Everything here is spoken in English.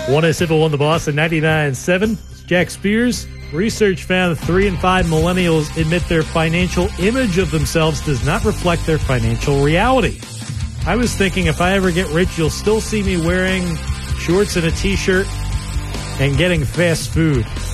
107 the Boss at 99.7. Jack Spears. Research found 3 in 5 millennials admit their financial image of themselves does not reflect their financial reality. I was thinking if I ever get rich, you'll still see me wearing shorts and a t-shirt and getting fast food.